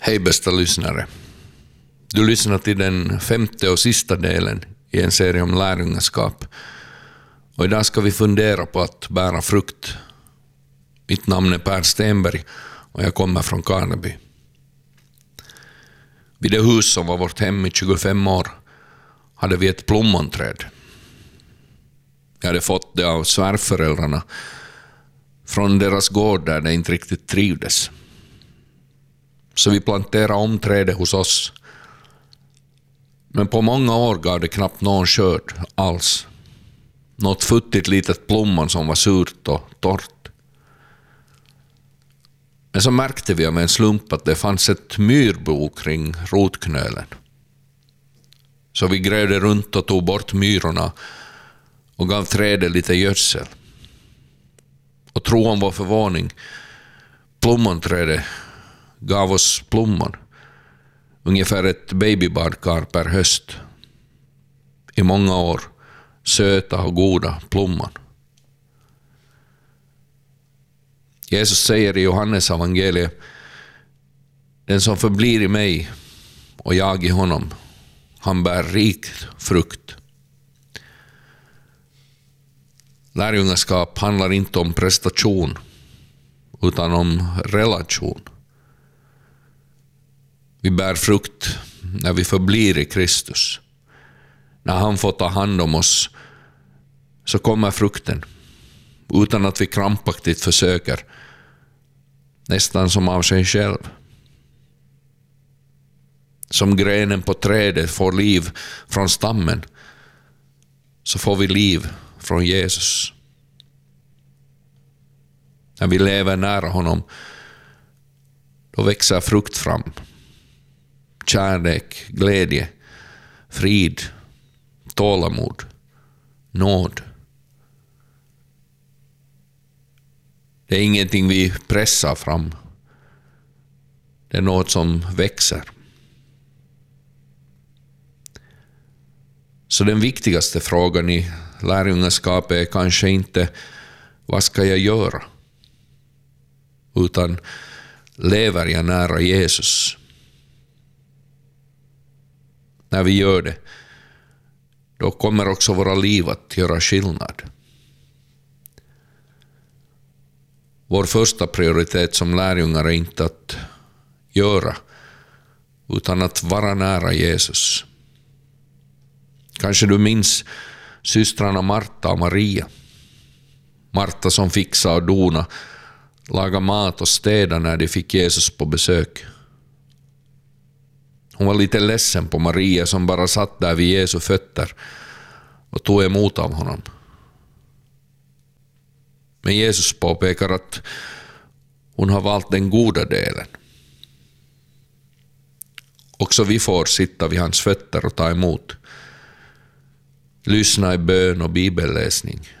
Hej bästa lyssnare. Du lyssnar till den 5:e och sista delen i en serie om lärjungaskap. Och idag ska vi fundera på att bära frukt. Mitt namn är Per Stenberg och jag kommer från Karneby. Vid det hus som var vårt hem i 25 år hade vi ett plommonträd. Jag hade fått det av svärföräldrarna från deras gård där det inte riktigt trivdes. Så vi planterade om trädet hos oss. Men på många år gav det knappt någon skörd alls. Något futtigt litet plommon som var surt och torrt. Men så märkte vi av en slump att det fanns ett myrbo kring rotknölen. Så vi grävde runt och tog bort myrorna och gav trädet lite gödsel. Och tro om vår förvåning, plommonträdet gav oss plommon. Ungefär ett babybadkar per höst. I många år. Söta och goda plommon. Jesus säger i Johannes evangeliet: den som förblir i mig och jag i honom, han bär rikt frukt. Lärjungaskap handlar inte om prestation utan om relation. Vi bär frukt när vi förblir i Kristus. När han får ta hand om oss så kommer frukten utan att vi krampaktigt försöker, nästan som av sig själv. Som grenen på trädet får liv från stammen så får vi liv från Jesus. När vi lever nära honom då växer frukt fram. Kärlek, glädje, frid, tålamod, nåd. Det är ingenting vi pressar fram. Det är något som växer. Så den viktigaste frågan i lärjungaskapet är kanske inte vad ska jag göra? Utan lever jag nära Jesus? När vi gör det, då kommer också våra liv att göra skillnad. Vår första prioritet som lärjungar är inte att göra, utan att vara nära Jesus. Kanske du minns systrarna Marta och Maria. Marta som fixade och dona, laga mat och städa när de fick Jesus på besök. Hon var lite ledsen på Maria som bara satt där vid Jesu fötter och tog emot av honom. Men Jesus påpekar att hon har valt den goda delen. Också vi får sitta vid hans fötter och ta emot. Lyssna i bön och bibelläsning.